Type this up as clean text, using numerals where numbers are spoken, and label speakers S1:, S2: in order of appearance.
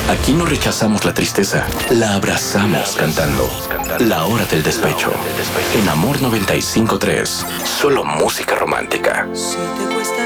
S1: Aquí no rechazamos la tristeza, la abrazamos cantando. La hora del despecho. En Amor 95.3. Solo música romántica.
S2: Si te cuesta